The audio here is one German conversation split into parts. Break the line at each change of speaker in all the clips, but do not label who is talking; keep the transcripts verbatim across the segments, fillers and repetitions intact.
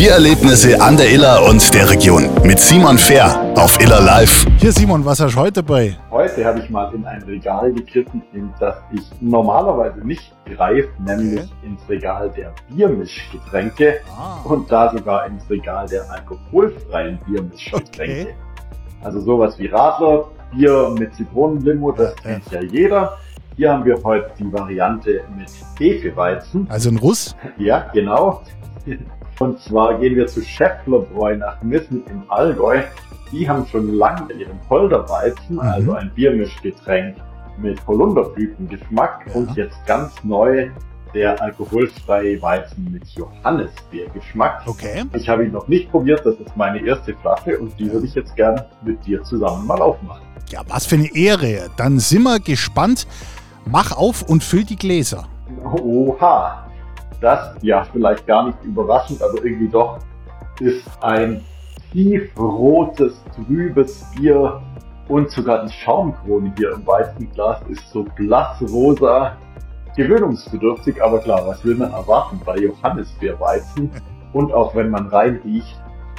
Biererlebnisse an der Iller und der Region mit Simon Fehr auf Iller Live.
Hier Simon, was hast du heute dabei?
Heute habe ich mal in ein Regal gegriffen, in das ich normalerweise nicht greife, nämlich okay. ins Regal der Biermischgetränke ah. und da sogar ins Regal der alkoholfreien Biermischgetränke. Okay. Also sowas wie Radler, Bier mit Zitronenlimo, das ja. kennt ja jeder. Hier haben wir heute die Variante mit Hefeweizen.
Also ein Russ?
Ja, genau. Und zwar gehen wir zu Schäfflerbräu nach Missen im Allgäu. Die haben schon lange ihren Holderweizen, mhm. also ein Biermischgetränk mit Holunderblütengeschmack ja. und jetzt ganz neu der alkoholfreie Weizen mit Johannisbeergeschmack.
Okay.
Ich habe ihn noch nicht probiert, das ist meine erste Flasche und die würde ich jetzt gern mit dir zusammen mal aufmachen.
Ja, was für eine Ehre. Dann sind wir gespannt. Mach auf und füll die Gläser.
Oha. Das, ja, vielleicht gar nicht überraschend, aber irgendwie doch, ist ein tiefrotes, trübes Bier und sogar die Schaumkrone hier im weißen Glas ist so blassrosa, gewöhnungsbedürftig, aber klar, was will man erwarten bei Johannisbeerweizen? Und auch wenn man rein riecht,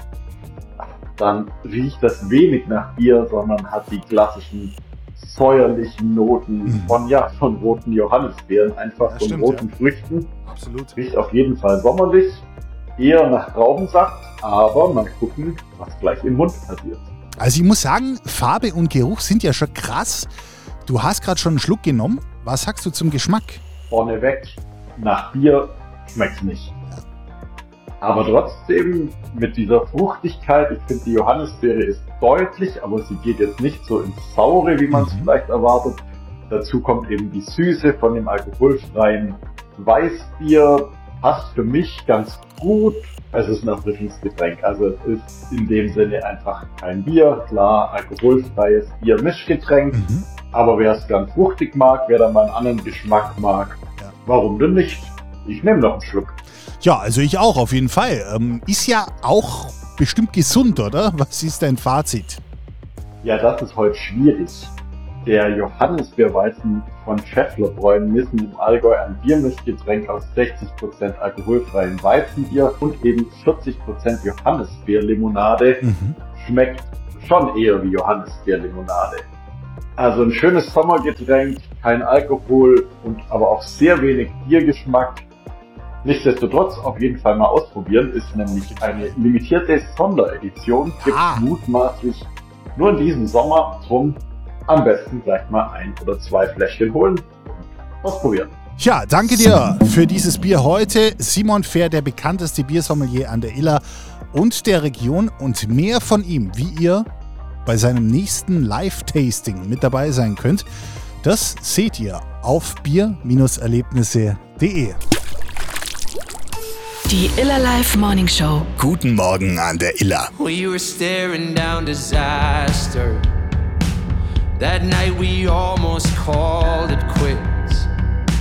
dann riecht das wenig nach Bier, sondern hat die klassischen säuerlichen Noten mhm. von, ja, von roten Johannisbeeren, einfach ja, von stimmt, roten ja. Früchten.
Absolut.
Riecht auf jeden Fall sommerlich, eher nach Traubensaft, aber mal gucken, was gleich im Mund passiert.
Also ich muss sagen, Farbe und Geruch sind ja schon krass. Du hast gerade schon einen Schluck genommen. Was sagst du zum Geschmack?
Vorneweg, nach Bier schmeckt's nicht. Aber trotzdem mit dieser Fruchtigkeit, ich finde die Johannisbeere ist deutlich, aber sie geht jetzt nicht so ins Saure, wie man es mhm. vielleicht erwartet. Dazu kommt eben die Süße von dem alkoholfreien Weißbier, passt für mich ganz gut. Es ist ein Erfrischungsgetränk, also es ist in dem Sinne einfach kein Bier, klar, alkoholfreies Bier-Mischgetränk. Mhm. Aber wer es ganz fruchtig mag, wer da mal einen anderen Geschmack mag, ja. warum denn nicht? Ich nehme noch einen Schluck.
Ja, also ich auch, auf jeden Fall. Ähm, ist ja auch bestimmt gesund, oder? Was ist dein Fazit?
Ja, das ist heute schwierig. Der Johannisbeerweizen von Schäfflerbräu Missen im Allgäu, ein Biermischgetränk aus sechzig Prozent alkoholfreiem Weizenbier und eben vierzig Prozent Johannisbeerlimonade, mhm. schmeckt schon eher wie Johannisbeerlimonade. Also ein schönes Sommergetränk, kein Alkohol und aber auch sehr wenig Biergeschmack. Nichtsdestotrotz auf jeden Fall mal ausprobieren, ist nämlich eine limitierte Sonderedition, gibt ah. mutmaßlich nur in diesem Sommer, drum am besten gleich mal ein oder zwei Fläschchen holen und ausprobieren.
Ja, danke dir für dieses Bier heute. Simon Fehr, der bekannteste Biersommelier an der Iller und der Region, und mehr von ihm, wie ihr bei seinem nächsten Live-Tasting mit dabei sein könnt, das seht ihr auf bier Erlebnisse punkt de.
Die Iller Live Morning Show.
Guten Morgen an der Iller.
We were staring down disaster. That night we almost called it quits.